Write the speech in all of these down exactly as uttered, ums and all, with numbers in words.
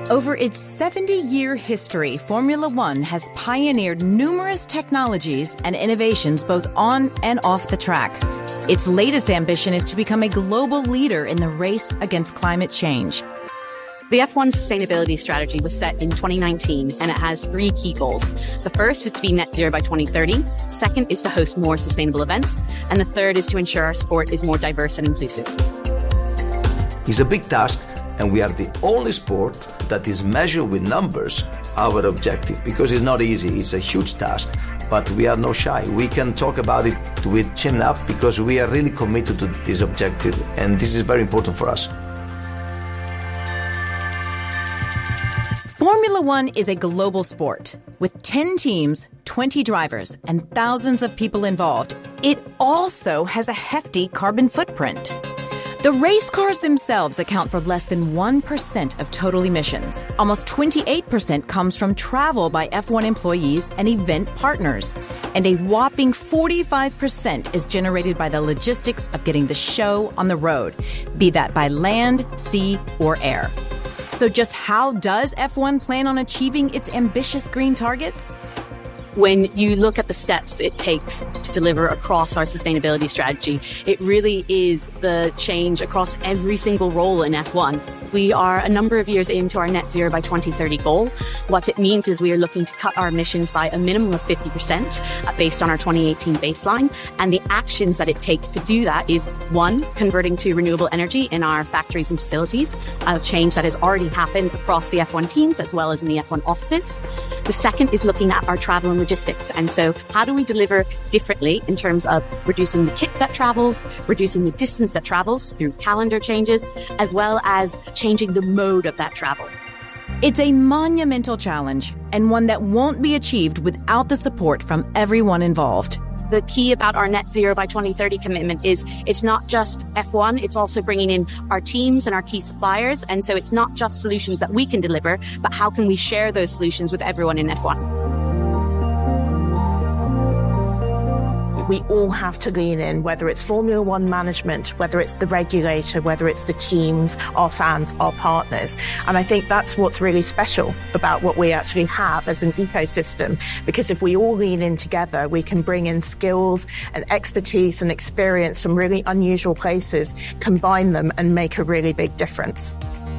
Over its seventy-year history, Formula One has pioneered numerous technologies and innovations both on and off the track. Its latest ambition is to become a global leader in the race against climate change. The F one sustainability strategy was set in twenty nineteen, and it has three key goals. The first is to be net zero by twenty thirty. Second is to host more sustainable events. And the third is to ensure our sport is more diverse and inclusive. It's a big task, and we are the only sport that is measured with numbers, our objective, because it's not easy. It's a huge task, but we are not shy. We can talk about it with chin up because we are really committed to this objective, and this is very important for us. Formula One is a global sport. With ten teams, twenty drivers, and thousands of people involved, it also has a hefty carbon footprint. The race cars themselves account for less than one percent of total emissions. Almost twenty-eight percent comes from travel by F one employees and event partners. And a whopping forty-five percent is generated by the logistics of getting the show on the road, be that by land, sea, or air. So just how does F one plan on achieving its ambitious green targets? When you look at the steps it takes to deliver across our sustainability strategy, it really is the change across every single role in F one. We are a number of years into our net zero by twenty thirty goal. What it means is we are looking to cut our emissions by a minimum of fifty percent uh, based on our twenty eighteen baseline. And the actions that it takes to do that is, one, converting to renewable energy in our factories and facilities, a change that has already happened across the F one teams as well as in the F one offices. The second is looking at our travel and logistics. And so how do we deliver differently in terms of reducing the kit that travels, reducing the distance that travels through calendar changes, as well as changing the mode of that travel. It's a monumental challenge, and one that won't be achieved without the support from everyone involved. The key about our net zero by twenty thirty commitment is it's not just F one, it's also bringing in our teams and our key suppliers. And so it's not just solutions that we can deliver, but how can we share those solutions with everyone in F one? We all have to lean in, whether it's Formula One management, whether it's the regulator, whether it's the teams, our fans, our partners. And I think that's what's really special about what we actually have as an ecosystem, because if we all lean in together, we can bring in skills and expertise and experience from really unusual places, combine them and make a really big difference.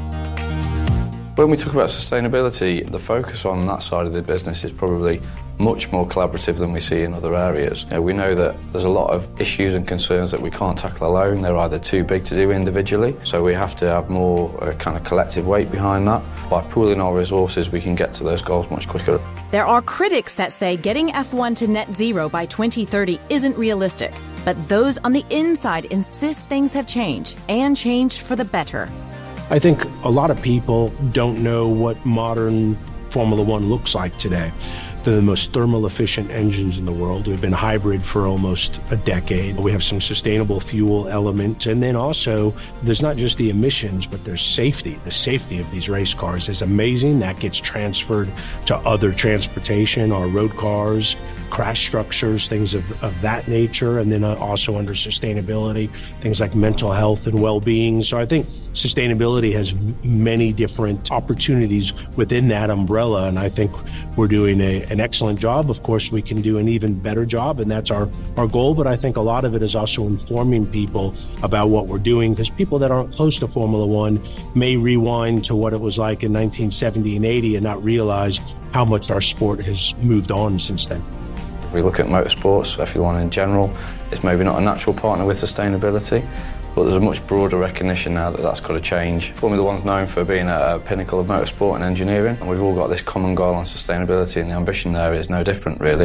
When we talk about sustainability, the focus on that side of the business is probably much more collaborative than we see in other areas. You know, we know that there's a lot of issues and concerns that we can't tackle alone. They're either too big to do individually, so we have to have more uh, kind of collective weight behind that. By pooling our resources, we can get to those goals much quicker. There are critics that say getting F one to net zero by twenty thirty isn't realistic, but those on the inside insist things have changed, and changed for the better. I think a lot of people don't know what modern Formula One looks like today. They're the most thermal efficient engines in the world. We've been hybrid for almost a decade. We have some sustainable fuel element. And then also, there's not just the emissions, but there's safety. The safety of these race cars is amazing. That gets transferred to other transportation, our road cars, crash structures, things of, of that nature. And then also under sustainability, things like mental health and well-being. So I think sustainability has many different opportunities within that umbrella. And I think we're doing a an excellent job. Of course, we can do an even better job, and that's our, our goal. But I think a lot of it is also informing people about what we're doing, because people that aren't close to Formula One may rewind to what it was like in nineteen seventy and eighty and not realize how much our sport has moved on since then. We look at motorsports, F one in general, it's maybe not a natural partner with sustainability, but there's a much broader recognition now that that's got to change. Formula One's known for being a, a pinnacle of motorsport and engineering, and we've all got this common goal on sustainability, and the ambition there is no different, really.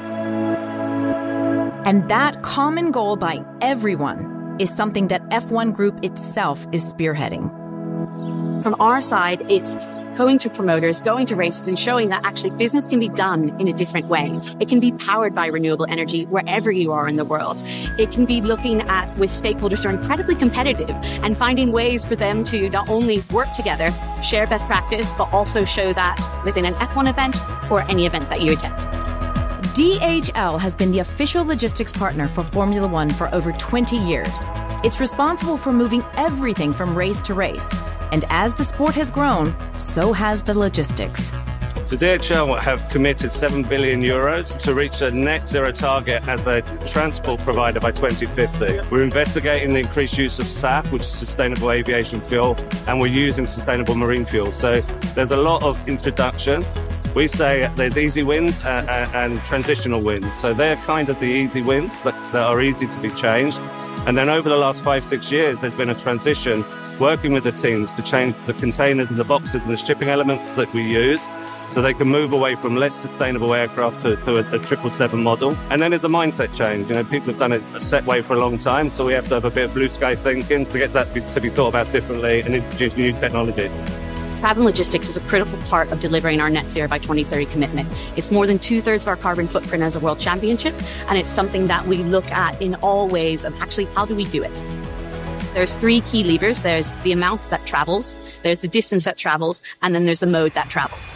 And that common goal by everyone is something that F one Group itself is spearheading. From our side, it's going to promoters, going to races and showing that actually business can be done in a different way. It can be powered by renewable energy wherever you are in the world. It can be looking at with stakeholders who are incredibly competitive and finding ways for them to not only work together, share best practice, but also show that within an F one event or any event that you attend. D H L has been the official logistics partner for Formula One for over twenty years. It's responsible for moving everything from race to race. And as the sport has grown, so has the logistics. The D H L have committed seven billion euros to reach a net zero target as a transport provider by twenty fifty. We're investigating the increased use of S A F, which is sustainable aviation fuel, and we're using sustainable marine fuel. So there's a lot of introduction. We say there's easy wins and, and, and transitional wins. So they're kind of the easy wins that, that are easy to be changed. And then over the last five, six years, there's been a transition working with the teams to change the containers and the boxes and the shipping elements that we use, so they can move away from less sustainable aircraft to, to a, a triple seven model. And then there's a mindset change. You know, people have done it a set way for a long time, so we have to have a bit of blue sky thinking to get that be, to be thought about differently and introduce new technologies. Travel logistics is a critical part of delivering our net zero by twenty thirty commitment. It's more than two-thirds of our carbon footprint as a world championship, and it's something that we look at in all ways of actually how do we do it. There's three key levers. There's the amount that travels, there's the distance that travels, and then there's the mode that travels.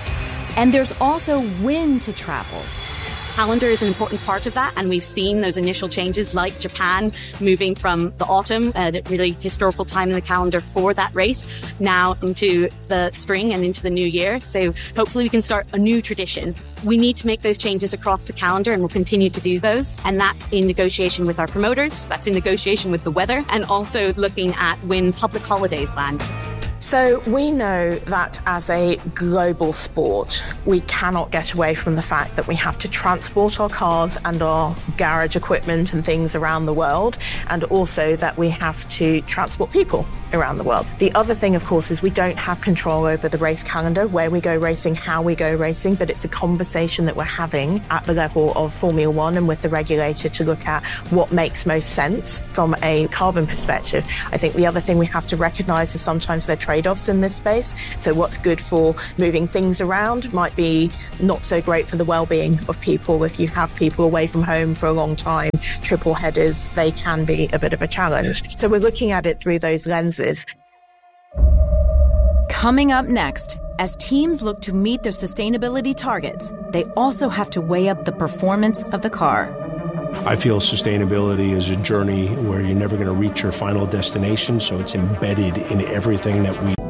And there's also when to travel. Calendar is an important part of that, and we've seen those initial changes like Japan moving from the autumn, a uh, really historical time in the calendar for that race, now into the spring and into the new year. So hopefully we can start a new tradition. We need to make those changes across the calendar, and we'll continue to do those. And that's in negotiation with our promoters, that's in negotiation with the weather, and also looking at when public holidays land. So we know that as a global sport, we cannot get away from the fact that we have to transport our cars and our garage equipment and things around the world, and also that we have to transport people around the world. The other thing, of course, is we don't have control over the race calendar, where we go racing, how we go racing, but it's a conversation that we're having at the level of Formula One and with the regulator to look at what makes most sense from a carbon perspective. I think the other thing we have to recognise is sometimes there are trade-offs in this space. So what's good for moving things around might be not so great for the well-being of people. If you have people away from home for a long time, triple headers, they can be a bit of a challenge. So we're looking at it through those lenses. Coming up next, as teams look to meet their sustainability targets, they also have to weigh up the performance of the car. I feel sustainability is a journey where you're never going to reach your final destination, so it's embedded in everything that we